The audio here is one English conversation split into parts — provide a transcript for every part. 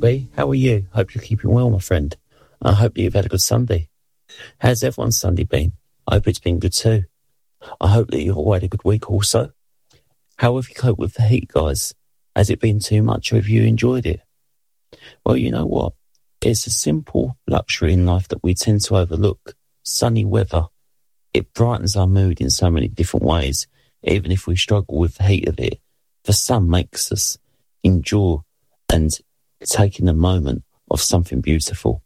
B. How are you? Hope you're keeping well, my friend. I hope that you've had a good Sunday. How's everyone's Sunday been? I hope it's been good too. I hope that you've all had a good week also. How have you coped with the heat, guys? Has it been too much or have you enjoyed it? Well, you know what? It's a simple luxury in life that we tend to overlook. Sunny weather. It brightens our mood in so many different ways, even if we struggle with the heat of it. The sun makes us endure and take in the moment of something beautiful.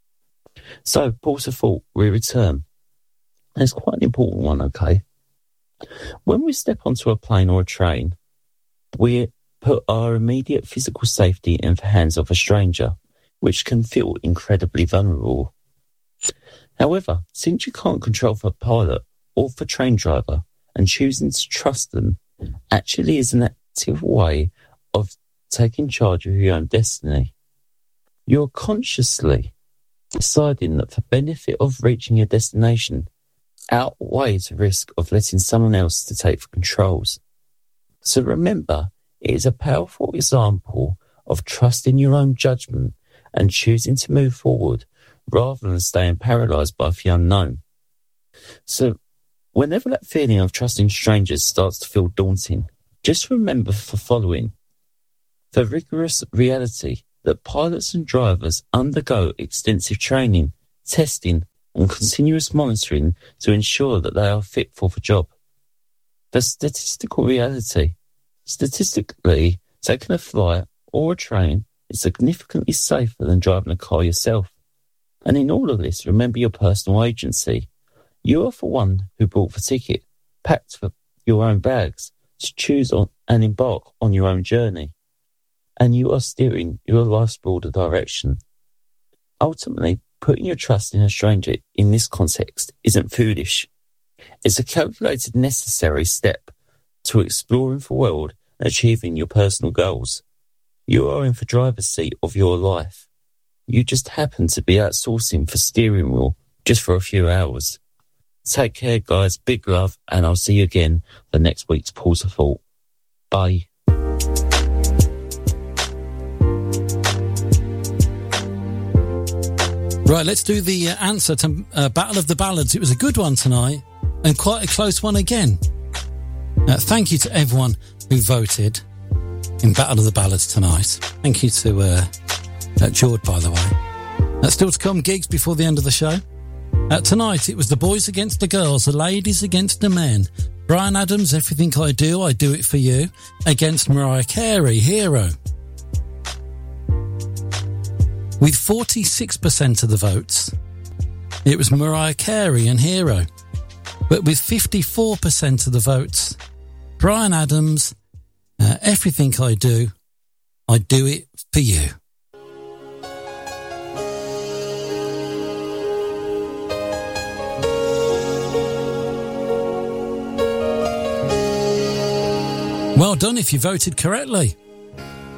So, pause of thought, we return. And it's quite an important one, okay? When we step onto a plane or a train, we put our immediate physical safety in the hands of a stranger, which can feel incredibly vulnerable. However, since you can't control the pilot or the train driver, and choosing to trust them actually is an active way of taking charge of your own destiny. You're consciously deciding that the benefit of reaching your destination outweighs the risk of letting someone else to take the controls. So remember, it is a powerful example of trusting your own judgment and choosing to move forward rather than staying paralysed by the unknown. So whenever that feeling of trusting strangers starts to feel daunting, just remember the following. The rigorous reality that pilots and drivers undergo extensive training, testing, and continuous monitoring to ensure that they are fit for the job. The statistical reality. Statistically, taking a flight or a train is significantly safer than driving a car yourself. And in all of this, remember your personal agency. You are the one who bought the ticket, packed for your own bags, to choose on and embark on your own journey. And you are steering your life's broader direction. Ultimately, putting your trust in a stranger in this context isn't foolish. It's a calculated necessary step to exploring the world and achieving your personal goals. You are in the driver's seat of your life. You just happen to be outsourcing the steering wheel just for a few hours. Take care, guys. Big love, and I'll see you again for next week's Pause of Thought. Bye. Right, let's do the answer to Battle of the Ballads. It was a good one tonight and quite a close one again. Thank you to everyone who voted in Battle of the Ballads tonight. Thank you to George, by the way. Still to come, gigs before the end of the show. Tonight, it was the boys against the girls, the ladies against the men. Bryan Adams, Everything I Do It For You, against Mariah Carey, Hero. With 46% of the votes, it was Mariah Carey and Hero. But with 54% of the votes, Bryan Adams, Everything I Do It For You. Well done if you voted correctly.